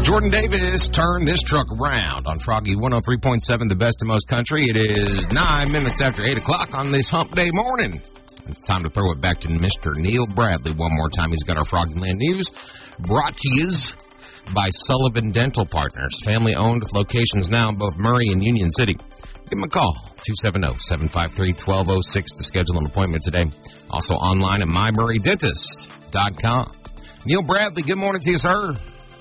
Jordan Davis turned this truck around on Froggy 103.7, the best in most country. It is 9 minutes after 8 o'clock on this hump day morning. It's time to throw it back to Mr. Neil Bradley one more time. He's got our Froggyland News brought to you by Sullivan Dental Partners. Family-owned locations now in both Murray and Union City. Give them a call, 270-753-1206 to schedule an appointment today. Also online at mymurraydentist.com. Neil Bradley, good morning to you, sir.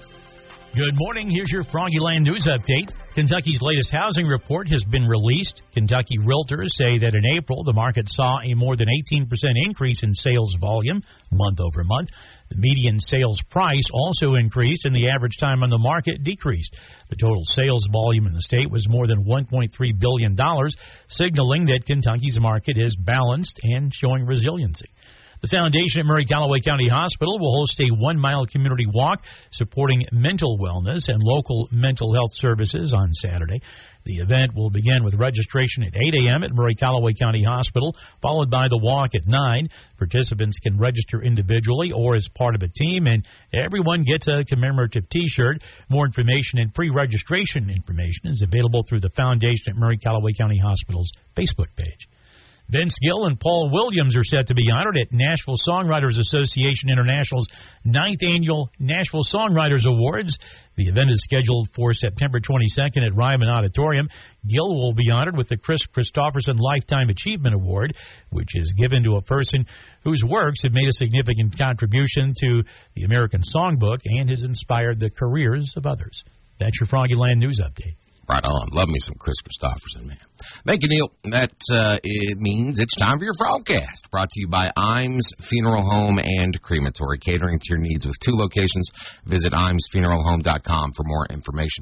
Good morning. Here's your Froggyland News update. Kentucky's latest housing report has been released. Kentucky realtors say that in April, the market saw a more than 18% increase in sales volume month over month. The median sales price also increased, and the average time on the market decreased. The total sales volume in the state was more than $1.3 billion, signaling that Kentucky's market is balanced and showing resiliency. The foundation at Murray-Callaway County Hospital will host a 1-mile community walk supporting mental wellness and local mental health services on Saturday. The event will begin with registration at 8 a.m. at Murray-Callaway County Hospital, followed by the walk at 9. Participants can register individually or as part of a team, and everyone gets a commemorative T-shirt. More information and pre-registration information is available through the foundation at Murray-Callaway County Hospital's Facebook page. Vince Gill and Paul Williams are set to be honored at Nashville Songwriters Association International's 9th Annual Nashville Songwriters Awards. The event is scheduled for September 22nd at Ryman Auditorium. Gill will be honored with the Chris Christopherson Lifetime Achievement Award, which is given to a person whose works have made a significant contribution to the American Songbook and has inspired the careers of others. That's your Froggyland News Update. Right on. Love me some Chris Christopherson, man. Thank you, Neil. That it means it's time for your Frogcast, brought to you by Imes Funeral Home and Crematory, catering to your needs with 2 locations. Visit imesfuneralhome.com for more information.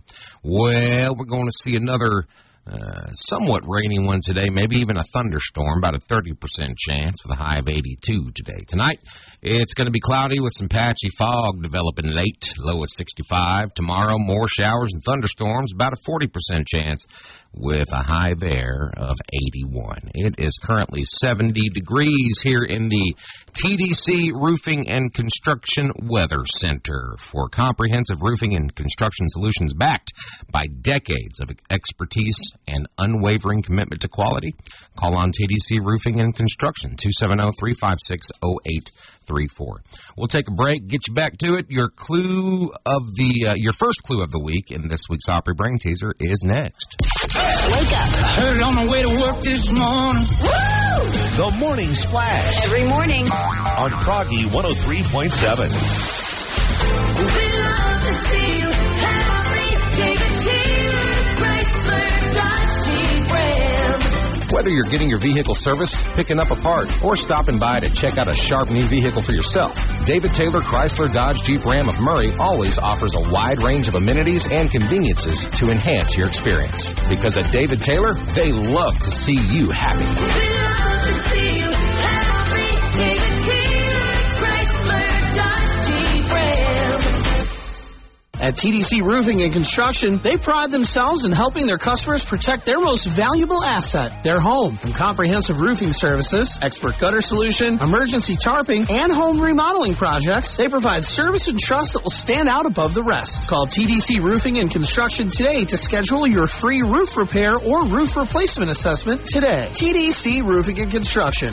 Well, we're going to see another somewhat rainy one today, maybe even a thunderstorm, about a 30% chance with a high of 82 today. Tonight, it's going to be cloudy with some patchy fog developing late, low of 65. Tomorrow, more showers and thunderstorms, about a 40% chance with a high there of 81. It is currently 70 degrees here in the TDC Roofing and Construction Weather Center for comprehensive roofing and construction solutions backed by decades of expertise and unwavering commitment to quality. Call on TDC Roofing and Construction, 270-356-0834. We'll take a break, get you back to it. Your clue of the your first clue of the week in this week's Opry Brain Teaser is next. Wake up. I heard it on my way to work this morning. Woo! The Morning Splash. Every morning. On Froggy 103.7. We love to see you. Harry, David Taylor, Chrysler, Dodge, Jeep, Ram. Whether you're getting your vehicle serviced, picking up a part, or stopping by to check out a sharp new vehicle for yourself, David Taylor Chrysler Dodge Jeep Ram of Murray always offers a wide range of amenities and conveniences to enhance your experience. Because at David Taylor, they love to see you happy. We love to see you. Harry, David Taylor, Chrysler, Dodge, Jeep, Ram. At TDC Roofing and Construction, they pride themselves in helping their customers protect their most valuable asset, their home. From comprehensive roofing services, expert gutter solution, emergency tarping, and home remodeling projects, they provide service and trust that will stand out above the rest. Call TDC Roofing and Construction today to schedule your free roof repair or roof replacement assessment today. TDC Roofing and Construction,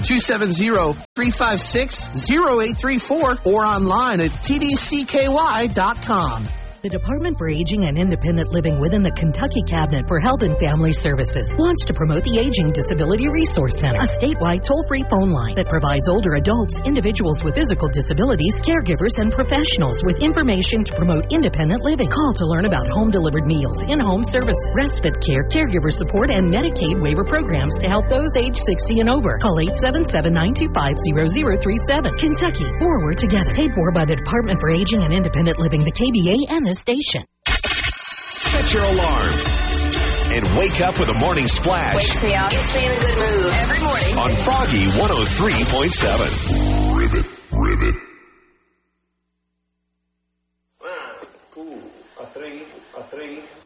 270-356-0834 or online at tdcky.com. The Department for Aging and Independent Living within the Kentucky Cabinet for Health and Family Services wants to promote the Aging Disability Resource Center, a statewide toll-free phone line that provides older adults, individuals with physical disabilities, caregivers, and professionals with information to promote independent living. Call to learn about home-delivered meals, in-home services, respite care, caregiver support, and Medicaid waiver programs to help those age 60 and over. Call 877-925-0037. Kentucky, forward together. Paid for by the Department for Aging and Independent Living, the KBA, and the station. Set your alarm and wake up with a Morning Splash. Wakes me up. Gets me in a good mood. Every morning. On Froggy 103.7. Ribbit, ribbit. 1, 2, 3,